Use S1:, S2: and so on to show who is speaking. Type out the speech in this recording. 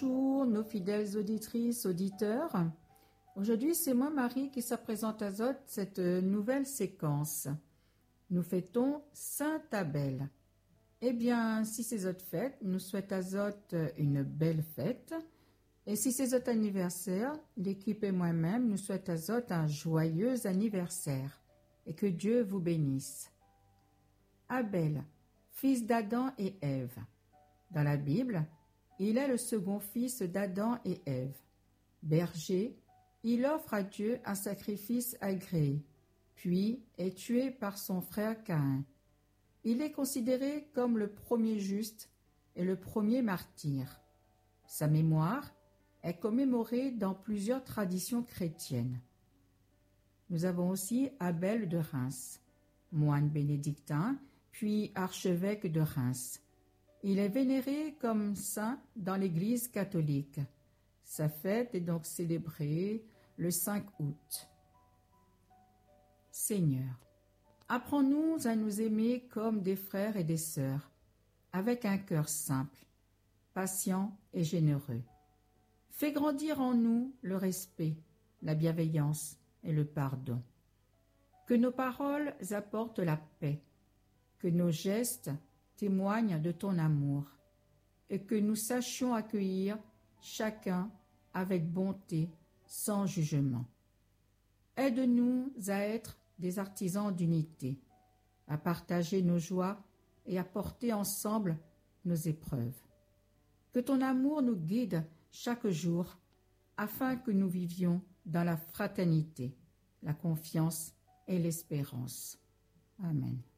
S1: Bonjour nos fidèles auditrices, auditeurs. Aujourd'hui, c'est moi, Marie, qui se présente à Zot cette nouvelle séquence. Nous fêtons Saint Abel. Eh bien, si c'est Zot fête, nous souhaitons à Zot une belle fête. Et si c'est Zot anniversaire, l'équipe et moi-même nous souhaitons à Zot un joyeux anniversaire. Et que Dieu vous bénisse. Abel, fils d'Adam et Ève. Dans la Bible, il est le second fils d'Adam et Ève. Berger, il offre à Dieu un sacrifice agréé, puis est tué par son frère Caïn. Il est considéré comme le premier juste et le premier martyr. Sa mémoire est commémorée dans plusieurs traditions chrétiennes. Nous avons aussi Abel de Reims, moine bénédictin, puis archevêque de Reims. Il est vénéré comme saint dans l'Église catholique. Sa fête est donc célébrée le 5 août. Seigneur, apprends-nous à nous aimer comme des frères et des sœurs, avec un cœur simple, patient et généreux. Fais grandir en nous le respect, la bienveillance et le pardon. Que nos paroles apportent la paix, que nos gestes témoignent de ton amour et que nous sachions accueillir chacun avec bonté, sans jugement. Aide-nous à être des artisans d'unité, à partager nos joies et à porter ensemble nos épreuves. Que ton amour nous guide chaque jour afin que nous vivions dans la fraternité, la confiance et l'espérance. Amen.